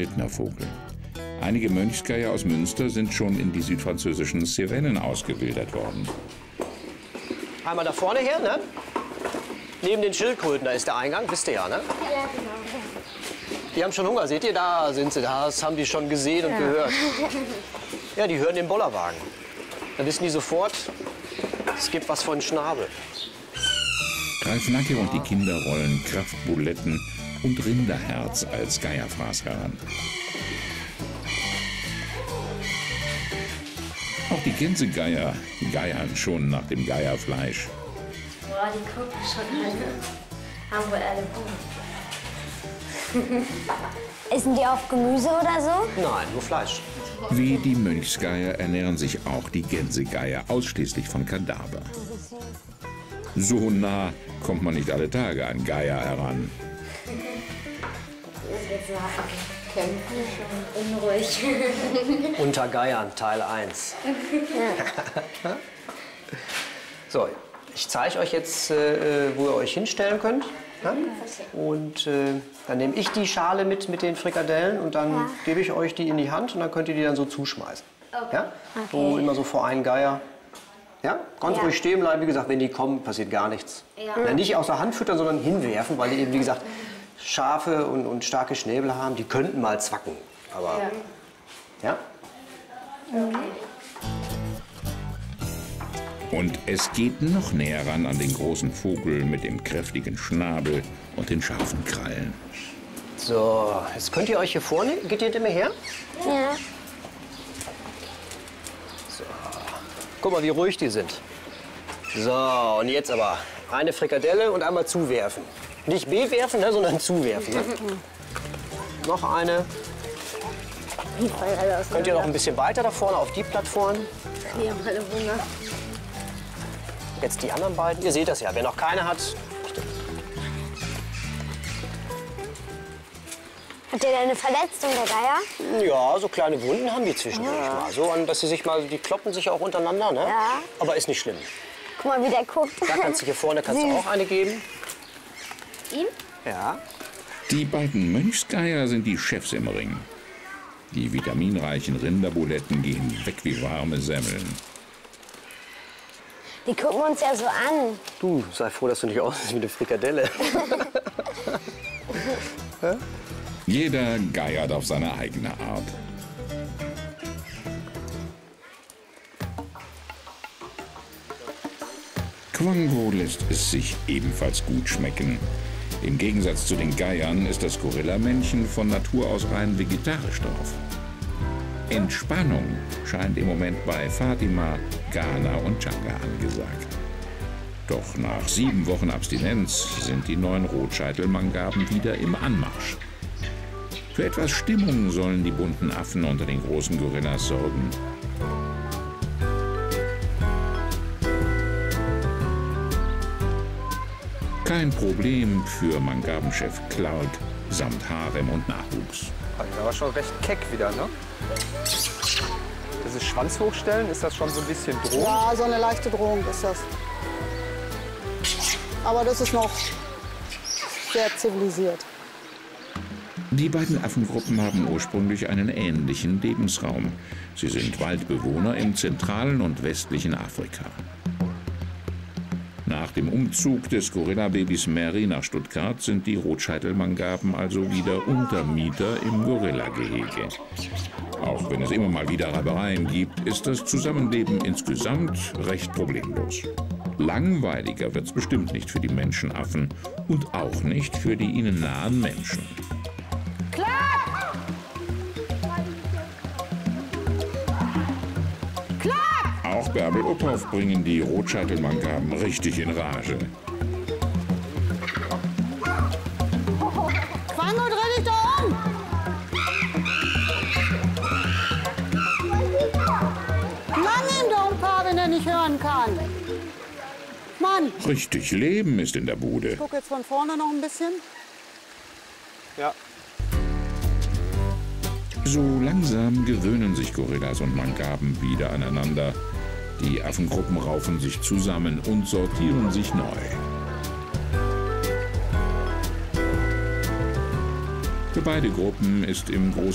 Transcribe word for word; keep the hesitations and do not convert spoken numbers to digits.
umstrittener Vogel. Einige Mönchsgeier aus Münster sind schon in die südfranzösischen Cevennen ausgewildert worden. Einmal da vorne her, ne? Neben den Schildkröten, da ist der Eingang, wisst ihr ja, ne? Ja, genau. Die haben schon Hunger, seht ihr? Da sind sie, das haben die schon gesehen und Ja. gehört. Ja, die hören den Bollerwagen. Da wissen die sofort, es gibt was von Schnabel. Ralf Nacke und die Kinder rollen Kraftbuletten und Rinderherz als Geierfraß heran. Auch die Gänsegeier geiern schon nach dem Geierfleisch. Boah, die gucken schon alle. Haben wohl alle Hunger. Essen die auch Gemüse oder so? Nein, nur Fleisch. Wie die Mönchsgeier ernähren sich auch die Gänsegeier ausschließlich von Kadaver. So nah kommt man nicht alle Tage an Geier heran. Jetzt kämpfen schon unruhig. Unter Geiern, Teil eins. So, ich zeige euch jetzt, äh, wo ihr euch hinstellen könnt. Ja? Und äh, dann nehme ich die Schale mit, mit den Frikadellen und dann Ja. gebe ich euch die in die Hand und dann könnt ihr die dann so zuschmeißen. Okay. Ja? Okay. So immer so vor einen Geier. Ja? Ganz Ja. ruhig stehen bleiben. Wie gesagt, wenn die kommen, passiert gar nichts. Ja. Ja, nicht aus der Hand füttern, sondern hinwerfen, weil die eben, wie gesagt, scharfe und, und starke Schnäbel haben. Die könnten mal zwacken. Aber ja? Und es geht noch näher ran an den großen Vogel mit dem kräftigen Schnabel und den scharfen Krallen. So, jetzt könnt ihr euch hier vorne, geht ihr immer her? Ja. Guck mal, wie ruhig die sind. So, und jetzt aber eine Frikadelle und einmal zuwerfen. Nicht bewerfen, ne, sondern zuwerfen. Ne? Noch eine. Die fallen alle aus. Könnt ihr noch ein bisschen weiter da vorne auf die Plattform? Die haben alle Hunger. Jetzt die anderen beiden. Ihr seht das ja, wer noch keine hat. Habt ihr denn eine Verletzung, der Geier? Ja, so kleine Wunden haben die zwischendurch mal. So, an, dass sie sich mal, die kloppen sich auch untereinander, ne? Ja. Aber ist nicht schlimm. Guck mal, wie der guckt. Da kannst du hier vorne kannst du Süß. auch eine geben. Ihm? Ja. Die beiden Mönchsgeier sind die Chefs im Ring. Die vitaminreichen Rinderbuletten gehen weg wie warme Semmeln. Die gucken uns ja so an. Du, sei froh, dass du nicht aussiehst wie eine Frikadelle. Jeder geiert auf seine eigene Art. Quango lässt es sich ebenfalls gut schmecken. Im Gegensatz zu den Geiern ist das Gorillamännchen von Natur aus rein vegetarisch drauf. Entspannung scheint im Moment bei Fatima, Ghana und Changa angesagt. Doch nach sieben Wochen Abstinenz sind die neuen Rotscheitel-Mangaben wieder im Anmarsch. Für etwas Stimmung sollen die bunten Affen unter den großen Gorillas sorgen. Kein Problem für Mangabenchef Clark samt Harem und Nachwuchs. Das war schon recht keck wieder, ne? Dieses Schwanz hochstellen, ist das schon so ein bisschen Drohung? Ja, so eine leichte Drohung ist das. Aber das ist noch sehr zivilisiert. Die beiden Affengruppen haben ursprünglich einen ähnlichen Lebensraum. Sie sind Waldbewohner im zentralen und westlichen Afrika. Nach dem Umzug des Gorilla-Babys Mary nach Stuttgart sind die Rotscheitel-Mangaben also wieder Untermieter im Gorilla-Gehege. Auch wenn es immer mal wieder Reibereien gibt, ist das Zusammenleben insgesamt recht problemlos. Langweiliger wird's bestimmt nicht für die Menschenaffen und auch nicht für die ihnen nahen Menschen. Auch Bärbel Uphoff bringen die Rotscheitel-Mangaben richtig in Rage. Quango, dreh dich da um! Mann, ihm doch ein paar, wenn er nicht hören kann. Mann, Richtig Leben ist in der Bude. guck jetzt von vorne noch ein bisschen. Ja. So langsam gewöhnen sich Gorillas und Mangaben wieder aneinander. Die Affengruppen raufen sich zusammen und sortieren sich neu. Für beide Gruppen ist im großen